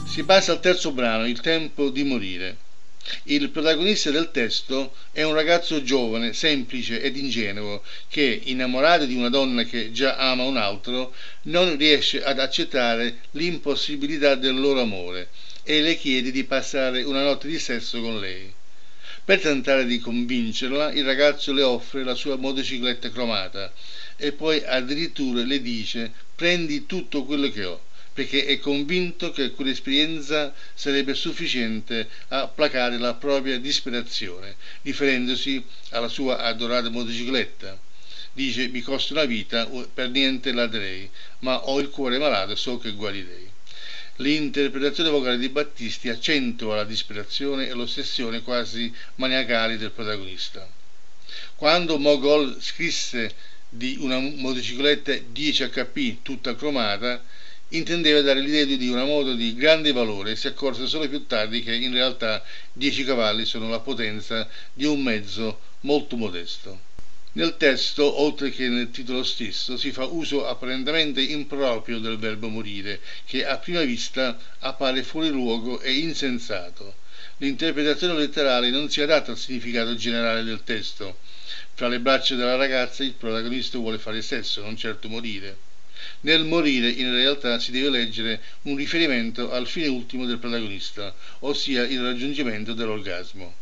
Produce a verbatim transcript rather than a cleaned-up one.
Si passa al terzo brano, Il tempo di morire. Il protagonista del testo è un ragazzo giovane, semplice ed ingenuo che, innamorato di una donna che già ama un altro, non riesce ad accettare l'impossibilità del loro amore e le chiede di passare una notte di sesso con lei. Per tentare di convincerla, il ragazzo le offre la sua motocicletta cromata e poi addirittura le dice: prendi tutto quello che ho, perché è convinto che quell'esperienza sarebbe sufficiente a placare la propria disperazione, riferendosi alla sua adorata motocicletta. Dice: mi costa una vita, per niente la darei, ma ho il cuore malato, so che guarirei. L'interpretazione vocale di Battisti accentua la disperazione e l'ossessione quasi maniacali del protagonista. Quando Mogol scrisse di una motocicletta dieci acca pi tutta cromata, intendeva dare l'idea di una moto di grande valore e si accorse solo più tardi che in realtà dieci cavalli sono la potenza di un mezzo molto modesto. Nel testo, oltre che nel titolo stesso, si fa uso apparentemente improprio del verbo morire, che a prima vista appare fuori luogo e insensato. L'interpretazione letterale non si adatta al significato generale del testo. Fra le braccia della ragazza il protagonista vuole fare sesso, non certo morire. Nel morire in realtà si deve leggere un riferimento al fine ultimo del protagonista, ossia il raggiungimento dell'orgasmo.